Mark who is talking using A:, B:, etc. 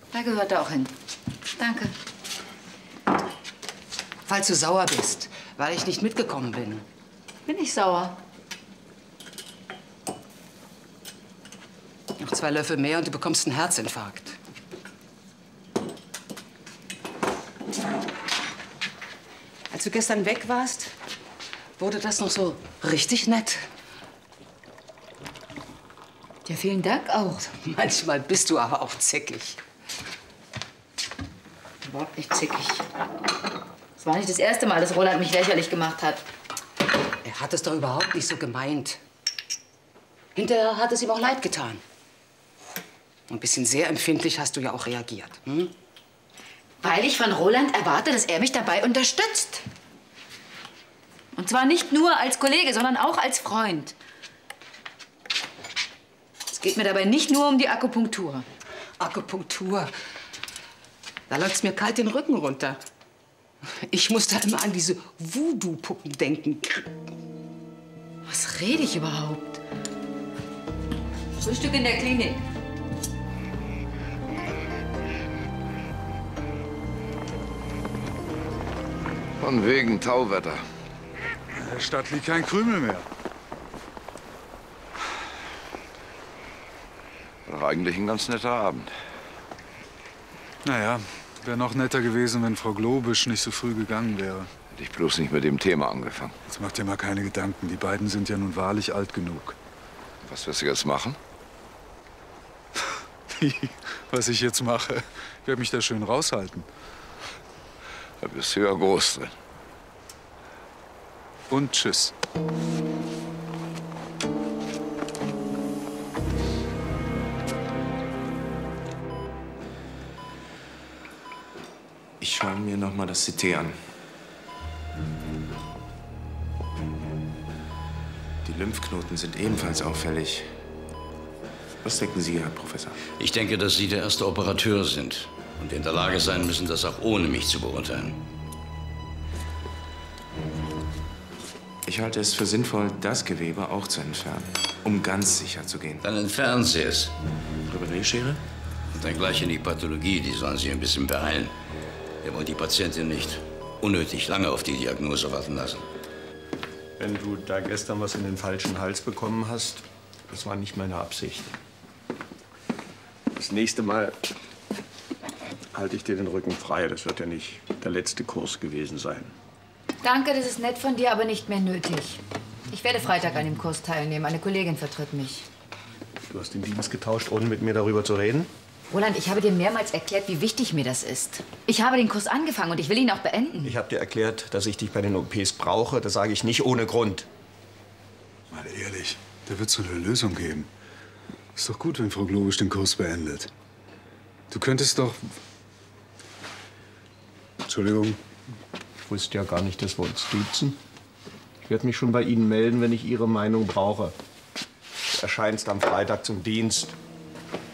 A: Da gehört er auch hin. Danke.
B: Falls du sauer bist, weil ich nicht mitgekommen bin.
A: Bin ich sauer?
B: Noch 2 Löffel mehr und du bekommst einen Herzinfarkt. Als du gestern weg warst, wurde das noch so richtig nett.
A: Ja, vielen Dank auch.
B: Manchmal bist du aber auch zickig.
A: Überhaupt nicht zickig. Es war nicht das erste Mal, dass Roland mich lächerlich gemacht hat.
B: Er hat es doch überhaupt nicht so gemeint. Hinterher hat es ihm auch leid getan. Ein bisschen sehr empfindlich hast du ja auch reagiert. Hm?
A: Weil ich von Roland erwarte, dass er mich dabei unterstützt. Und zwar nicht nur als Kollege, sondern auch als Freund. Es geht mir dabei nicht nur um die Akupunktur.
B: Akupunktur? Da läuft's mir kalt den Rücken runter. Ich muss da immer an diese Voodoo-Puppen denken.
A: Was rede ich überhaupt? Frühstück in der Klinik.
C: Von wegen Tauwetter.
D: In der Stadt liegt kein Krümel mehr.
C: War doch eigentlich ein ganz netter Abend.
D: Naja, wäre noch netter gewesen, wenn Frau Globisch nicht so früh gegangen wäre.
C: Hätte ich bloß nicht mit dem Thema angefangen.
D: Jetzt macht dir mal keine Gedanken. Die beiden sind ja nun wahrlich alt genug.
C: Was wirst du jetzt machen?
D: Was ich jetzt mache? Ich werde mich da schön raushalten.
C: Da bist du ja groß drin.
D: Und tschüss.
E: Ich schaue mir noch mal das CT an. Die Lymphknoten sind ebenfalls auffällig. Was denken Sie, Herr Professor?
F: Ich denke, dass Sie der erste Operateur sind und in der Lage sein müssen, das auch ohne mich zu beurteilen.
E: Ich halte es für sinnvoll, das Gewebe auch zu entfernen, um ganz sicher zu gehen.
F: Dann entfernen Sie es.
E: Schere?
F: Und dann gleich in die Pathologie. Die sollen Sie ein bisschen beeilen. Wir wollen die Patientin nicht unnötig lange auf die Diagnose warten lassen.
G: Wenn du da gestern was in den falschen Hals bekommen hast, das war nicht meine Absicht. Das nächste Mal halte ich dir den Rücken frei. Das wird ja nicht der letzte Kurs gewesen sein.
A: Danke, das ist nett von dir, aber nicht mehr nötig. Ich werde Freitag an dem Kurs teilnehmen. Eine Kollegin vertritt mich.
G: Du hast den Dienst getauscht, ohne mit mir darüber zu reden?
A: Roland, ich habe dir mehrmals erklärt, wie wichtig mir das ist. Ich habe den Kurs angefangen und ich will ihn auch beenden.
G: Ich habe dir erklärt, dass ich dich bei den OPs brauche. Das sage ich nicht ohne Grund.
D: Mal ehrlich, da wird es so eine Lösung geben. Ist doch gut, wenn Frau Globisch den Kurs beendet. Du könntest doch... Entschuldigung.
G: Ich wusste ja gar nicht, dass wir uns duzen. Ich werde mich schon bei Ihnen melden, wenn ich Ihre Meinung brauche. Du erscheinst am Freitag zum Dienst.